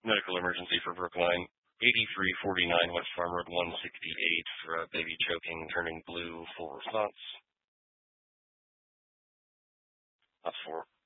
Medical emergency for Brookline. 8349 West Farm Road 168 for a baby choking, turning blue. Full response. That's 4.